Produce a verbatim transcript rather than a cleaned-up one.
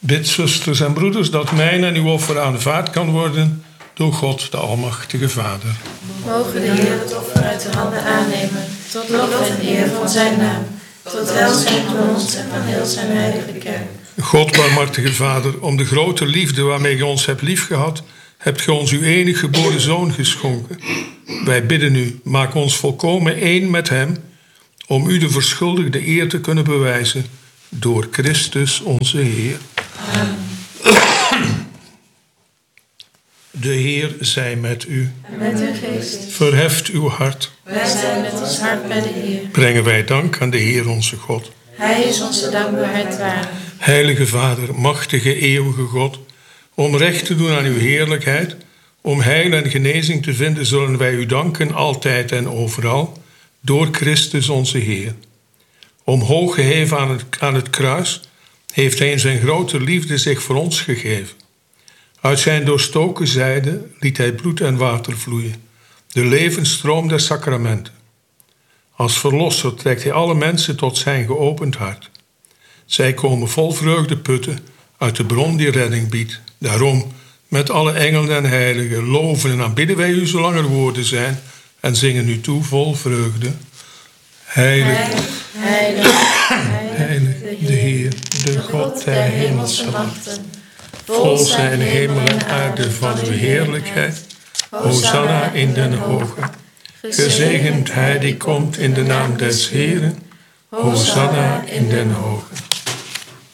Bid, zusters en broeders, dat mijn en uw offer aanvaard kan worden door God, de Almachtige Vader. Mogen de Heer het offer uit de handen aannemen, tot lof en eer van zijn naam, tot welzijn van ons en van heel zijn heilige kerk. God, barmhartige Vader, om de grote liefde waarmee ge ons hebt liefgehad, hebt ge ons uw enige geboren Zoon geschonken. Wij bidden u, maak ons volkomen één met hem, om u de verschuldigde eer te kunnen bewijzen, door Christus onze Heer. Amen. De Heer zij met u. En met uw geest. Verheft uw hart. Wij zijn met ons hart bij de Heer. Brengen wij dank aan de Heer onze God. Hij is onze dankbaarheid waard. Heilige Vader, machtige eeuwige God, om recht te doen aan uw heerlijkheid, om heil en genezing te vinden, zullen wij u danken altijd en overal, door Christus onze Heer. Omhoog geheven aan het, aan het kruis heeft hij in zijn grote liefde zich voor ons gegeven. Uit zijn doorstoken zijde liet hij bloed en water vloeien, de levensstroom der sacramenten. Als verlosser trekt hij alle mensen tot zijn geopend hart. Zij komen vol vreugde putten uit de bron die redding biedt. Daarom, met alle engelen en heiligen, loven en aanbidden wij u zolang er woorden zijn en zingen u toe vol vreugde. Heilig, heilig, heilig, de Heer, de God der hemelse machten. Vol zijn hemel en aarde van uw heerlijkheid. Hosanna in den hogen. Gezegend hij die komt in de naam des Heeren. Hosanna in den hogen.